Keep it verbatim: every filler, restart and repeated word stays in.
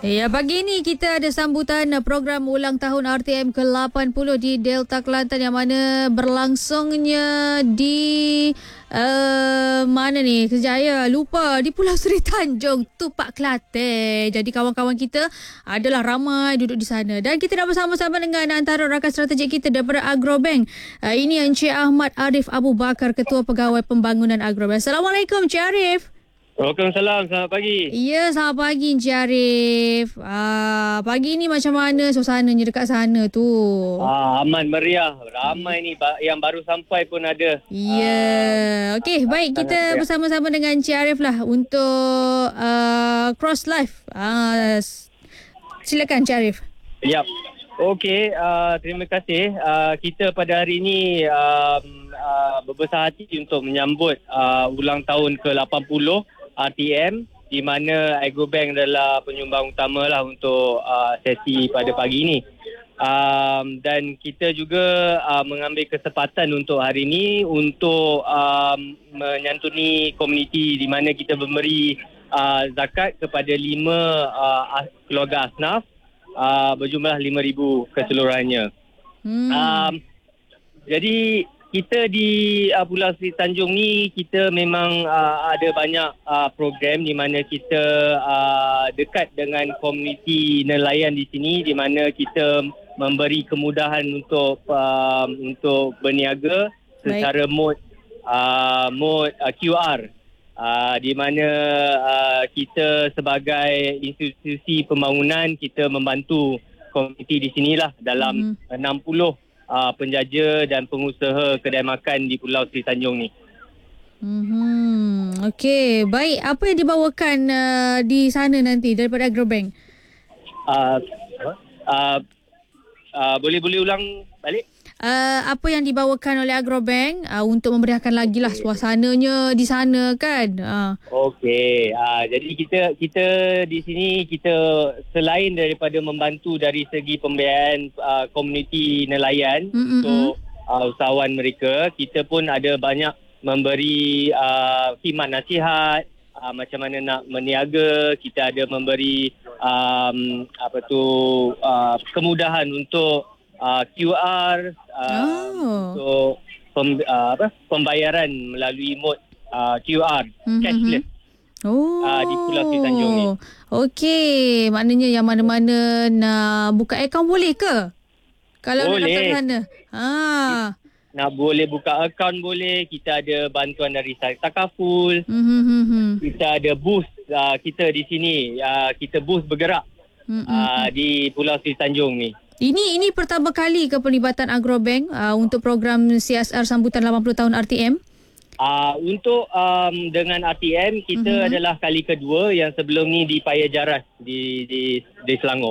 Ya, pagi ini kita ada sambutan program ulang tahun R T M ke lapan puluh di Delta Kelantan yang mana berlangsungnya di uh, mana ni? Kejaya, lupa, di Pulau Seri Tanjung, Tupak, Kelantan. Jadi kawan-kawan kita adalah ramai duduk di sana dan kita dah bersama-sama dengan antara rakan strategik kita daripada Agrobank. Uh, ini Encik Ahmad Arif Abu Bakar, Ketua Pegawai Pembangunan Agrobank. Assalamualaikum Encik Arif. Waalaikumsalam, selamat pagi. Ya, selamat pagi Encik Arif. Ah, pagi ni macam mana suasananya dekat sana tu? Ah, aman, meriah. Ramai ni yang baru sampai pun ada. Ya. Ah, Okey, baik, kita meriah. bersama-sama dengan Encik Arif lah untuk uh, Cross Life. Ah, silakan Encik Arif. Yap. Okey, uh, terima kasih. Uh, kita pada hari ini uh, uh, berbesar hati untuk menyambut uh, ulang tahun ke lapan puluh R T M, di mana Agrobank adalah penyumbang utama lah untuk uh, sesi pada pagi ini. Um, dan kita juga uh, mengambil kesempatan untuk hari ini untuk um, menyantuni komuniti di mana kita memberi uh, zakat kepada lima uh, keluarga asnaf uh, berjumlah lima ribu keseluruhannya. Hmm. Um, jadi kita di uh, Pulau Seri Tanjung ni, kita memang uh, ada banyak uh, program di mana kita uh, dekat dengan komuniti nelayan di sini, di mana kita memberi kemudahan untuk uh, untuk berniaga secara mod uh, mod uh, Q R, uh, di mana uh, kita sebagai institusi pembangunan, kita membantu komuniti di sinilah dalam hmm. enam puluh Uh, penjaja dan pengusaha kedai makan di Pulau Seri Tanjung ni. Hmm, okey, baik. Apa yang dibawakan uh, di sana nanti daripada Agrobank? Uh, uh, uh, boleh boleh ulang balik? Uh, apa yang dibawakan oleh Agrobank uh, untuk memeriahkan lagi lah suasananya di sana kan? Uh. Okey, uh, jadi kita kita di sini kita selain daripada membantu dari segi pembiayaan uh, komuniti nelayan mm-hmm. untuk uh, usahawan mereka, kita pun ada banyak memberi uh, khidmat nasihat uh, macam mana nak berniaga. Kita ada memberi um, apa tu uh, kemudahan untuk Uh, Q R uh, oh. untuk pem, uh, apa, pembayaran melalui mod uh, Q R mm-hmm. cashless oh. uh, di Pulau Seri Tanjung ni. Okey, maknanya yang mana-mana nak buka akaun boleh ke? Kalau boleh. nak datang sana. Ha. Nak boleh buka akaun boleh. Kita ada bantuan dari Takaful. Mm-hmm. Kita ada booth uh, kita di sini. Uh, kita booth bergerak mm-hmm. uh, di Pulau Seri Tanjung ni. Ini ini pertama kali ke pelibatan Agrobank uh, untuk program C S R sambutan lapan puluh tahun R T M? Uh, untuk um, dengan R T M kita uh-huh. adalah kali kedua, yang sebelum ni di Paya Jaras di di di Selangor.